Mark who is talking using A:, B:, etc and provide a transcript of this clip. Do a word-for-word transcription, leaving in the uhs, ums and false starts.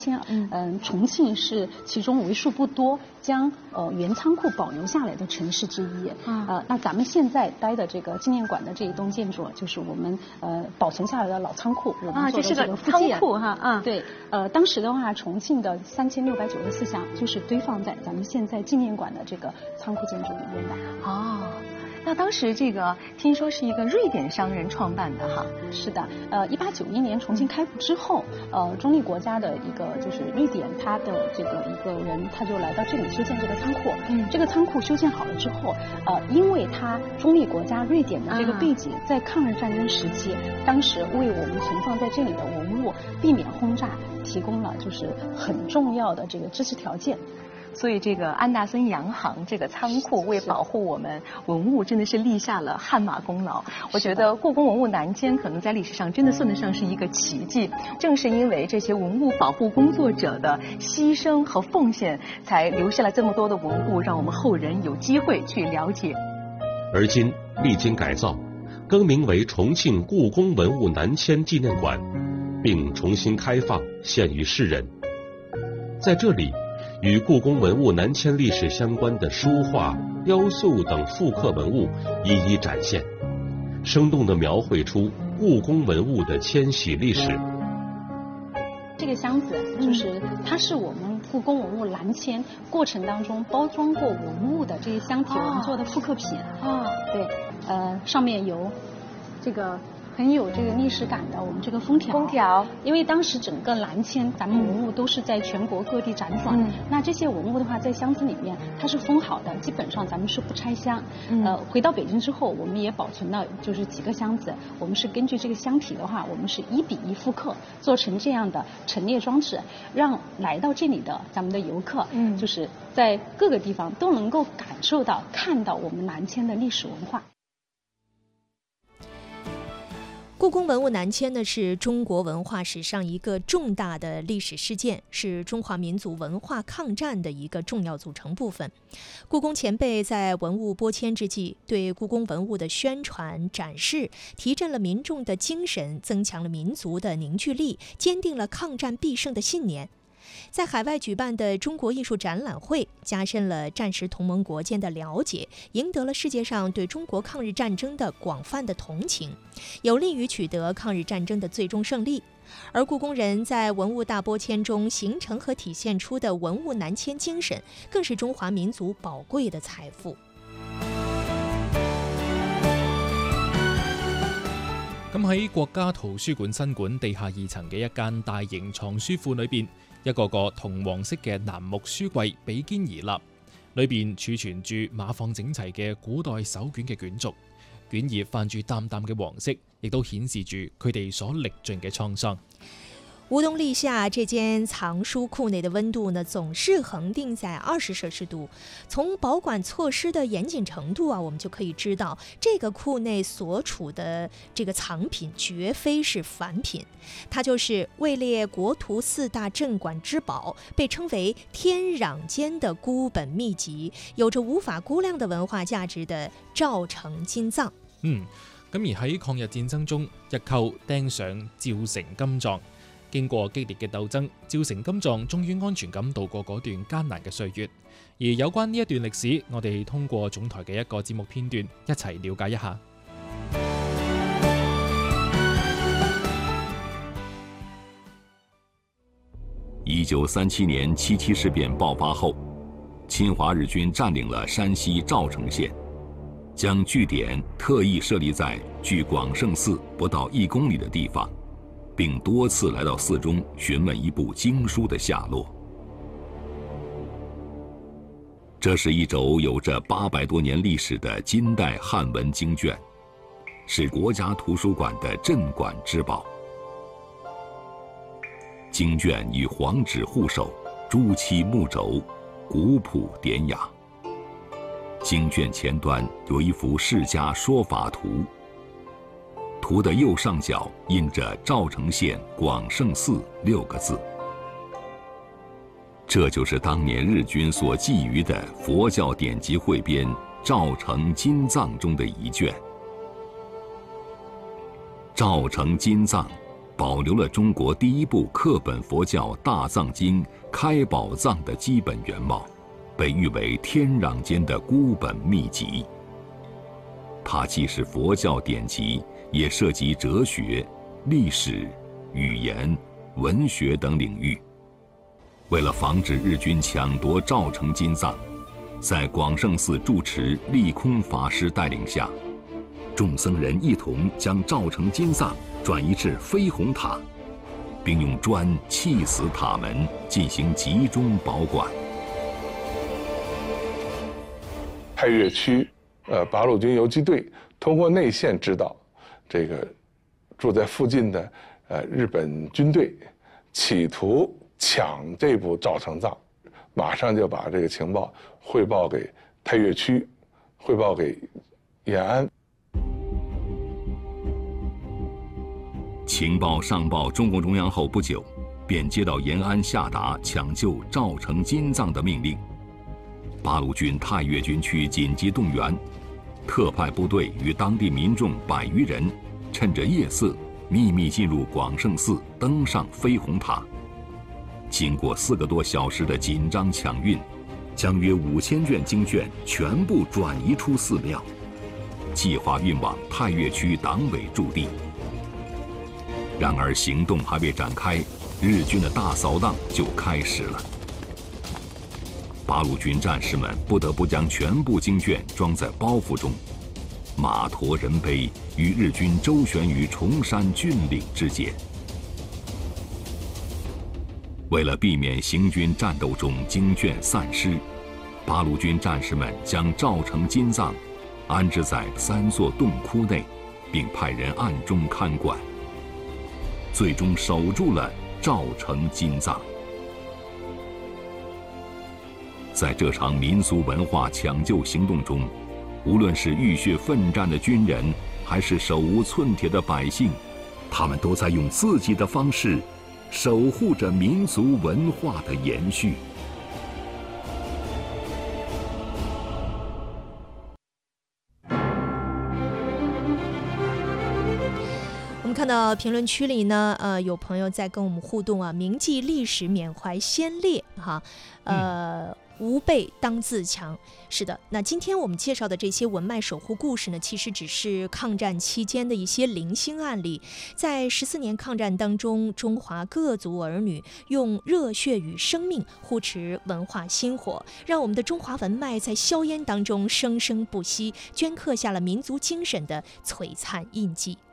A: 嗯嗯，重庆是其中为数不多将呃原仓库保留下来的城市之一。啊、呃，那咱们现在待的这个纪念馆的这一栋建筑，就是我们呃保存下来的老仓库。我们做的这个复建。
B: 啊，这是个仓库哈。啊，
A: 对。呃，当时的话，重庆的三千六百九十四箱就是堆放在咱们现在纪念馆的这个仓库建筑里面的。
B: 哦。那当时这个听说是一个瑞典商人创办的哈。
A: 是的，呃，一八九一年重庆开埠之后，呃，中立国家的一个就是瑞典，他的这个一个人，他就来到这里修建这个仓库。嗯，这个仓库修建好了之后，呃，因为他中立国家瑞典的这个背景，在抗日战争时期，当时为我们存放在这里的文物避免轰炸，提供了就是很重要的这个支持条件。
B: 所以这个安达森洋行这个仓库为保护我们文物，真的是立下了汗马功劳。我觉得故宫文物南迁可能在历史上真的算得上是一个奇迹。正是因为这些文物保护工作者的牺牲和奉献，才留下了这么多的文物，让我们后人有机会去了解。
C: 而今历经改造，更名为重庆故宫文物南迁纪念馆，并重新开放献于世人。在这里，与故宫文物南迁历史相关的书画、雕塑等复刻文物一一展现，生动地描绘出故宫文物的迁徙历史。
A: 这个箱子就是它是我们故宫文物南迁过程当中包装过文物的这些箱体，我们做的复刻品。啊，对，呃，上面有这个很有这个历史感的我们这个封条。
B: 封条，因
A: 为当时整个南迁，咱们文物都是在全国各地辗转。嗯，那这些文物的话，在箱子里面它是封好的，基本上咱们是不拆箱。嗯，呃，回到北京之后，我们也保存了就是几个箱子，我们是根据这个箱体的话，我们是一比一复刻，做成这样的陈列装置，让来到这里的咱们的游客，嗯，就是在各个地方都能够感受到、看到我们南迁的历史文化。
D: 故宫文物南迁呢，是中国文化史上一个重大的历史事件，是中华民族文化抗战的一个重要组成部分。故宫前辈在文物拨迁之际，对故宫文物的宣传展示，提振了民众的精神，增强了民族的凝聚力，坚定了抗战必胜的信念。在海外举办的中国艺术展览会，加深了战时同盟国间的了解，赢得了世界上对中国抗日战争的广泛的同情，有利于取得抗日战争的最终胜利。而故宫人在文物大拨迁中形成和体现出的文物南迁精神，更是中华民族宝贵的财富。
E: 咁喺國家圖書館新館地下二層嘅一間大型藏書庫裏邊，一個個銅黃色嘅楠木書櫃比肩而立，裏邊儲存住碼放整齊嘅古代手卷嘅卷軸，卷葉泛住淡淡嘅黃色，亦都顯示住佢哋所歷盡嘅滄桑。
D: 梧冬立夏，这间藏书库内的温度呢，总是恒定在二十摄氏度。从保管措施的严谨程度啊，我们就可以知道，这个库内所处的这个藏品绝非是凡品，它就是位列国图四大镇馆之宝，被称为天壤间的孤本秘籍，有着無法估量的文化價值的趙城金藏。
E: 嗯，咁而喺抗日戰爭中，日寇釘上趙城金藏。經過激烈嘅鬥爭，趙城金藏終於安全咁度過嗰段艱難嘅歲月。而有關呢一段歷史，我哋通過總台嘅一個節目片段，一齊了解一下。
F: 一九三七年七七事變爆發後，侵華日軍佔領了山西趙城縣，將據點特意設立在距廣勝寺不到一公里的地方，並多次來到寺中詢問一部經書的下落。這是一軸有着八百多年歷史的金代漢文經卷，是國家圖書館的鎮館之寶。經卷以黃紙護手，朱漆木軸，古樸典雅。經卷前端有一幅釋迦說法圖，圖的右上角印着趙城縣廣勝寺六個字。這就是當年日軍所覬覦的佛教典籍彙編《趙城金藏》中的一卷。趙城金藏保留了中国第一部课本佛教大藏经开宝藏的基本原貌，被誉为天壤间的孤本秘籍。它既是佛教典籍，也涉及哲学、历史、语言、文学等领域。为了防止日军抢夺赵城金藏，在广胜寺住持利空法师带领下，众僧人一同将赵城金藏转移至飞虹塔，并用砖砌死塔门，进行集中保管。
G: 太岳区，呃，八路军游击队通过内线知道，这个住在附近的呃日本军队企图抢这部赵城藏，马上就把这个情报汇报给太岳区，汇报给延安。
F: 情报上报中共中央后不久，便接到延安下达抢救赵城金藏的命令。八路军太岳军区紧急动员，特派部队与当地民众百余人，趁着夜色秘密进入广胜寺，登上飞虹塔。经过四个多小时的紧张抢运，将约五千卷经卷全部转移出寺庙，计划运往太岳区党委驻地。然而行动还未展开，日军的大扫荡就开始了。八路军战士们不得不将全部经卷装在包袱中，马驮人背，与日军周旋于崇山峻岭之间。为了避免行军战斗中经卷散失，八路军战士们将赵城金藏安置在三座洞窟内，并派人暗中看管，最终守住了赵城金藏。在这场民俗文化抢救行动中，无论是浴血奋战的军人，还是手无寸铁的百姓，他们都在用自己的方式守护着民族文化的延续。
D: 我们看到评论区里呢，呃，有朋友在跟我们互动啊，铭记历史，缅怀先烈，哈，呃。嗯吾辈当自强。是的，那今天我们介绍的这些文脉守护故事呢，其实只是抗战期间的一些零星案例。在十四年抗战当中，中华各族儿女用热血与生命护持文化薪火，让我们的中华文脉在硝烟当中生生不息，镌刻下了民族精神的璀璨印记。